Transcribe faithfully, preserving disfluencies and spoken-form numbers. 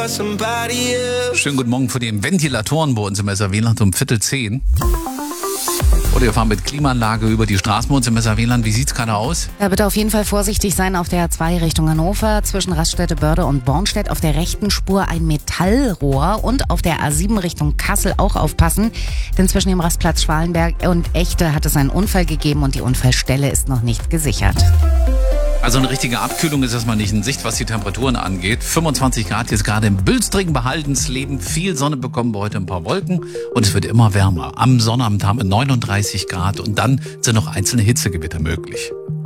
Schönen guten Morgen vor den Ventilatoren bei uns im S R W-Land um Viertel zehn. Oder wir fahren mit Klimaanlage über die Straßen bei uns im S R W-Land. Wie sieht's gerade aus? Ja, bitte auf jeden Fall vorsichtig sein auf der A zwei Richtung Hannover. Zwischen Raststätte Börde und Bornstedt auf der rechten Spur ein Metallrohr. Und auf der A sieben Richtung Kassel auch aufpassen. Denn zwischen dem Rastplatz Schwalenberg und Echte hat es einen Unfall gegeben und die Unfallstelle ist noch nicht gesichert. Also eine richtige Abkühlung ist erstmal nicht in Sicht, was die Temperaturen angeht. fünfundzwanzig Grad jetzt gerade im Bülstrigen bei Haldensleben. Viel Sonne bekommen wir heute, ein paar Wolken und es wird immer wärmer. Am Sonnabend haben wir neununddreißig Grad und dann sind noch einzelne Hitzegewitter möglich.